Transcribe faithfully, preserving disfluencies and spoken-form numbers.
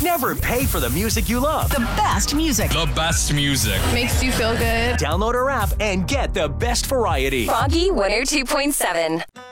Never pay for the music you love. The best music. The best music. Makes you feel good. Download our app and get the best variety. Froggy one oh two point seven.